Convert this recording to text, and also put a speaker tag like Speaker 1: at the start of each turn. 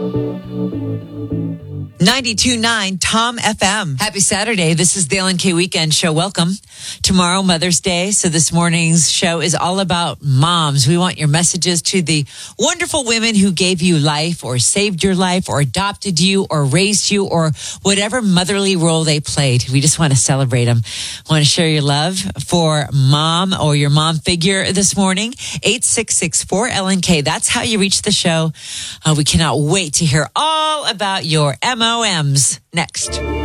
Speaker 1: 92.9 Tom FM. Happy Saturday. This is the Ellen K Weekend Show. Welcome. Tomorrow, Mother's Day. So this morning's show is all about moms. We want your messages to the wonderful women who gave you life or saved your life or adopted you or raised you or whatever motherly role they played. We just want to celebrate them. Want to share your love for mom or your mom figure this morning? 866-4LNK. That's how you reach the show. We cannot wait to hear all about your MOMs next.